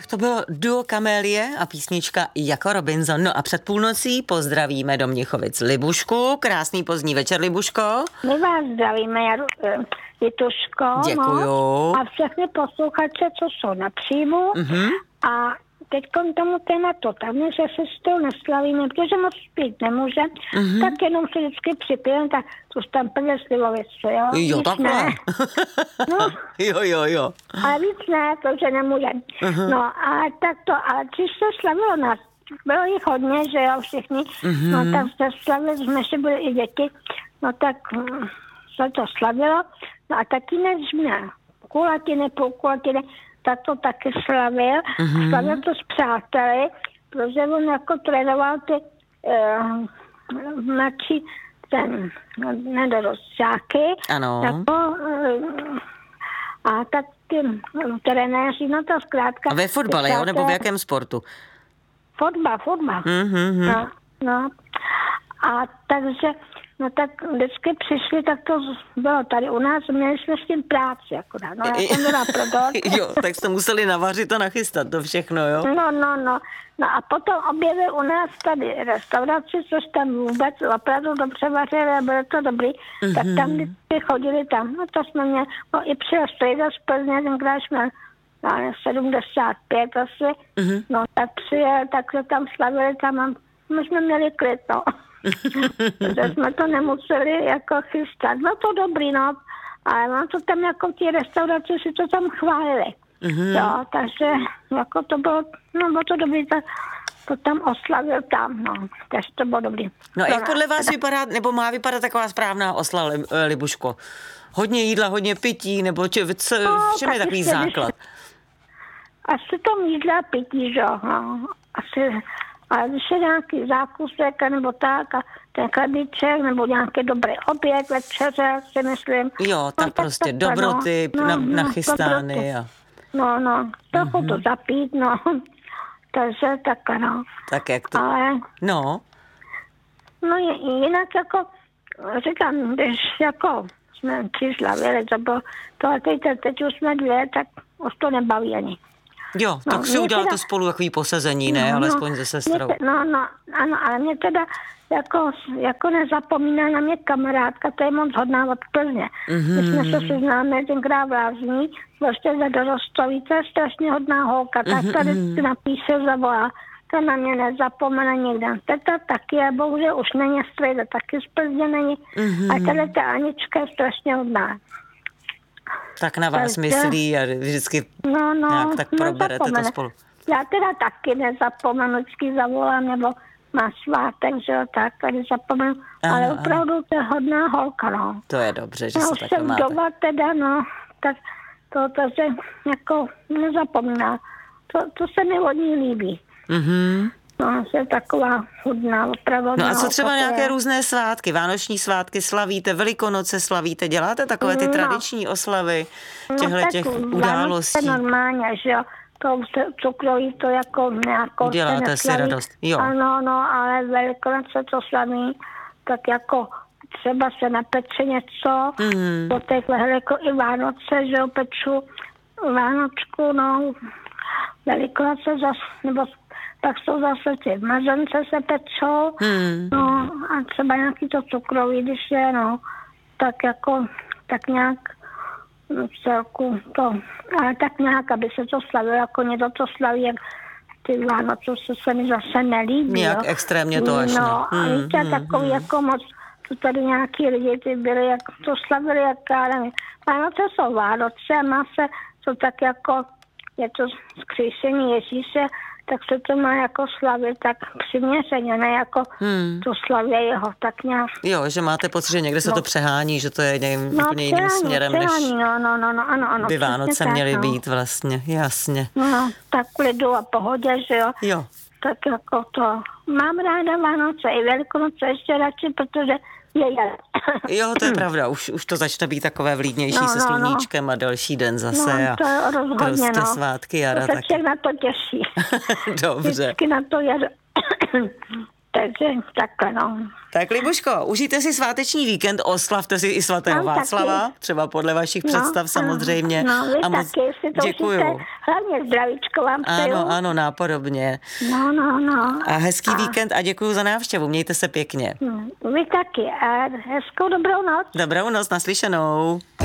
To bylo duo Kamélie a písnička Jako Robinson. No a před půlnocí pozdravíme do Mnichovic Libušku. Krásný pozdní večer, Libuško. My vás zdravíme, Jituško. Děkuju. No, a všechny posluchače, co jsou na příjmu. A teď k tomu tématu, tam že se s tou neslavíme, protože moc spít nemůže, tak jenom se vždycky připijeme, tak to tam plně slivovice, jo? Jo, víc takhle. Ne. No, Jo. ale víc ne, protože nemůže. No a tak to, ale když se slavilo nás, bylo jich hodně, že jo, všichni, no tak se slavili, jsme ještě byli i děti, no tak se to slavilo, no a taky než měl kulatiny, půlkulatiny, tak to taky slavil. Slavil to s přáteli, protože on jako trénoval ty mladší nedorostáky. Ano. A tak ty trenéři, no to zkrátka. A ve fotbale, jo? Nebo v jakém sportu? Fotbal. No. A takže, no tak vždycky přišli, tak to bylo tady u nás, měli jsme s tím práci akorát. No, já jsem byla proto. Jo, tak jste museli navařit a nachystat to všechno, jo? No a potom objevil u nás tady restauraci, což tam vůbec opravdu dobře vařili a bylo to dobrý, tak tam vždycky chodili tam. No to jsme měli, no i přijel strejda z Plzně, tenkrát jsme 75 asi, no tak přijel, tak se tam slavili tam a my jsme měli klid, no. Protože jsme to nemuseli jako chystat. Bylo to dobrý, no, ale mám to tam jako ti restauraci si to tam chválili. Jo, takže jako to bylo, no bylo to dobrý, tak to tam oslavil tam, no, takže to bylo dobrý. No a jak podle vás vypadá, nebo má vypadat taková správná oslava, Libuško? Hodně jídla, hodně pití, nebo v čem je takový základ? Asi to jídla pití, že jo, no, asi. Ale když je nějaký zákusek nebo tak a ten chlebíček nebo nějaký dobrý oběd, večeře, si myslím. Jo, tak no, prostě tak, dobroty nachystány. No, trochu to zapít, no. Takže tak, no. Tak jak to? Ale, no jinak jako, říkám, když jako jsme přislavili, to bylo, tohle teď už jsme 2, tak už to nebaví ani. Jo, tak si uděláte spolu takový posazení, ne? Alespoň se sestrou. Ano, ale mě teda jako nezapomíná na mě kamarádka, to je moc hodná od Plzně. My jsme se seznámili tenkrát v Lázní, prostě za Dorostový, to je strašně hodná holka, tak tady napíše, zavolá, to na mě nezapomene nikdy. Teta taky, a bohužel už není strejda, taky z Plzně není. A tady ta Anička je strašně hodná. Tak na vás myslí a vždycky nějak tak proberete to spolu. Já teda taky nezapomenu, vždycky zavolám, nebo má svátek, že jo, tak tady zapomenu, ale opravdu to je hodná holka, no. To je dobře, že se takhle máte. Doma teda, no, tak to se jako nezapomíná. To se mi od ní líbí. No, je taková hudná, opravdu. No a co třeba nějaké různé svátky, vánoční svátky slavíte, Velikonoce slavíte, děláte takové ty tradiční oslavy těch událostí? No normálně, že jo, to cukroví to jako nějakou děláte si radost, jo. Ano, ale Velikonoce to slaví, tak jako třeba se napeče něco, do téhle jako i Vánoce, že jo, peču Vánočku, no, Velikonoce zase, nebo tak jsou zase ty mazance se pečou, no a třeba nějaký to cukroví, když je, no, tak jako, tak nějak v celku to, ale tak nějak, aby se to slavilo, jako něco to slaví, jak ty Vánoce se mi zase nelíbí, nějak jo. extrémně to až, no. A víte, takový jako moc, to tady nějaký lidi, ty byli, jak to slavili, jak já nevím. Vánoce jsou Vánoce, má se to tak jako, je to zkříšení Ježíše, tak se to má jako slavit tak přiměřeně, ne jako to slavě jeho, tak nějak. Jo, že máte pocit, že někde se to přehání, že to je úplně jiným směrem, než ano, by Vánoce měly být vlastně, jasně. No, tak klidu a pohodě, že jo. Jo. Tak jako to, mám ráda Vánoce i Velikonoce ještě radši, protože Jo, to je pravda, už to začne být takové vlídnější se sluníčkem a další den zase a to je rozhodně, prostě svátky jara. To se na to těší. Dobře. Vždycky na to jaro. takže takhle, no. Tak Libuško, užijte si sváteční víkend, oslavte si i svatého No, Václava, taky. třeba podle vašich představ samozřejmě. No, vy a moc taky si to děkuju. užijte. Hlavně zdravíčko vám přeju. Ano, nápodobně. No. A hezký víkend a děkuju za návštěvu, mějte se pěkně. Vy taky a hezkou dobrou noc. Dobrou noc, naslyšenou.